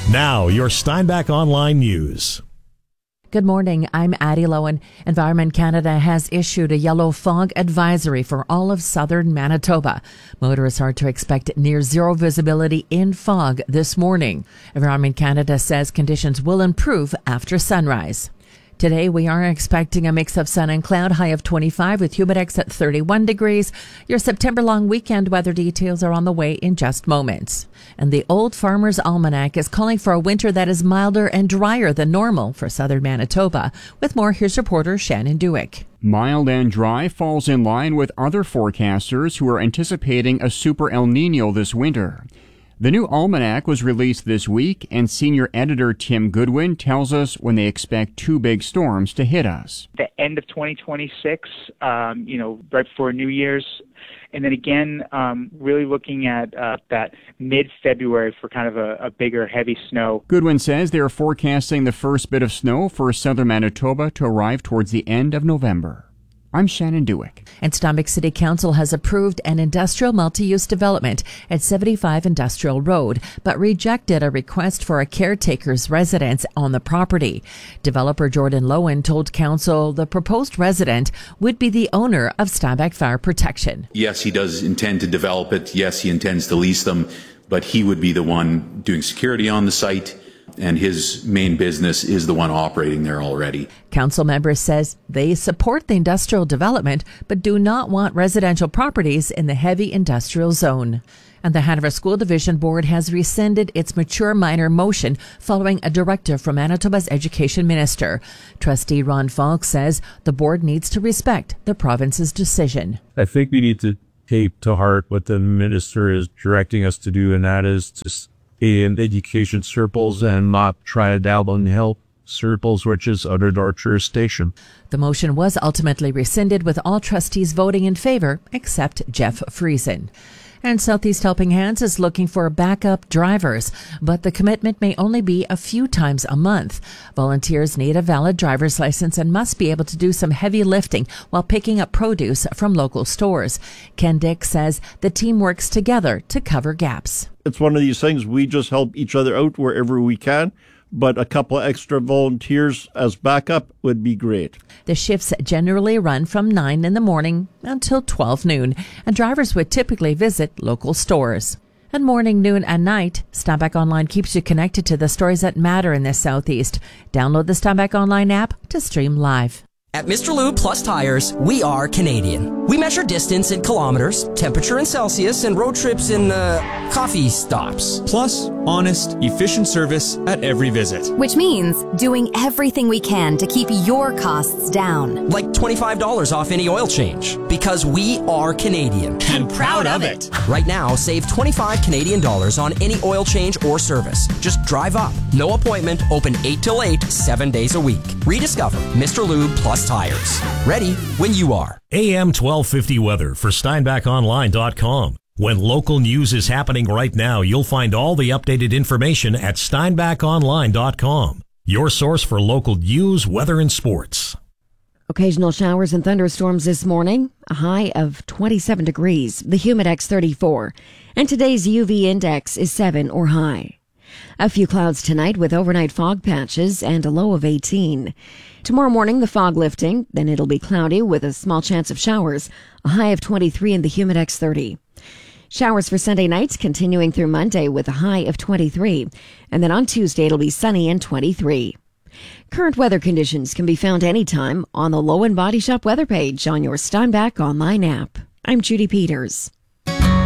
Now, your Steinbach Online News. Good morning. I'm Addie Lowen. Environment Canada has issued a yellow fog advisory for all of southern Manitoba. Motorists are to expect near zero visibility in fog this morning. Environment Canada says conditions will improve after sunrise. Today, we are expecting a mix of sun and cloud, high of 25 with humidex at 31 degrees. Your September long weekend weather details are on the way in just moments. And the Old Farmer's Almanac is calling for a winter that is milder and drier than normal for southern Manitoba. With more, here's reporter Shannon Dewick. Mild and dry falls in line with other forecasters who are anticipating a super El Nino this winter. The new almanac was released this week, and senior editor Tim Goodwin tells us when they expect two big storms to hit us. The end of 2026, right before New Year's, and then again, really looking at that mid-February for kind of a bigger, heavy snow. Goodwin says they are forecasting the first bit of snow for southern Manitoba to arrive towards the end of November. I'm Shannon Dewick. And Steinbach City Council has approved an industrial multi-use development at 75 Industrial Road, but rejected a request for a caretaker's residence on the property. Developer Jordan Lowen told Council the proposed resident would be the owner of Steinbach Fire Protection. Yes, he does intend to develop it. Yes, he intends to lease them, but he would be the one doing security on the site, and his main business is the one operating there already. Council members says they support the industrial development, but do not want residential properties in the heavy industrial zone. And the Hanover School Division Board has rescinded its mature minor motion following a directive from Manitoba's education minister. Trustee Ron Falk says the board needs to respect the province's decision. I think we need to take to heart what the minister is directing us to do, and that is to in education circles and not try to dabble in health circles, which is under our jurisdiction. The motion was ultimately rescinded with all trustees voting in favor except Jeff Friesen. And Southeast Helping Hands is looking for backup drivers, but the commitment may only be a few times a month. Volunteers need a valid driver's license and must be able to do some heavy lifting while picking up produce from local stores. Ken Dick says the team works together to cover gaps. It's one of these things, we just help each other out wherever we can, but a couple of extra volunteers as backup would be great. The shifts generally run from 9 in the morning until 12 noon, and drivers would typically visit local stores. At morning, noon, and night, Steinbach Online keeps you connected to the stories that matter in the Southeast. Download the Steinbach Online app to stream live. At Mr. Lube Plus Tires, we are Canadian. We measure distance in kilometers, temperature in Celsius, and road trips in, coffee stops. Plus, honest, efficient service at every visit. Which means doing everything we can to keep your costs down. Like $25 off any oil change. Because we are Canadian. And proud of it. Right now, save 25 Canadian dollars on any oil change or service. Just drive up. No appointment, open 8 till 8, 7 days a week. Rediscover Mr. Lube Plus Tires. Ready when you are. AM 1250 weather for SteinbachOnline.com. When local news is happening right now, you'll find all the updated information at SteinbachOnline.com. Your source for local news, weather, and sports. Occasional showers and thunderstorms this morning, a high of 27 degrees, the humidex 34, and today's UV index is 7 or high. A few clouds tonight with overnight fog patches and a low of 18. Tomorrow morning, the fog lifting, then it'll be cloudy with a small chance of showers, a high of 23 and the humidex 30. Showers for Sunday nights continuing through Monday with a high of 23. And then on Tuesday, it'll be sunny and 23. Current weather conditions can be found anytime on the Lowen Body Shop weather page on your Steinbach Online app. I'm Judy Peters.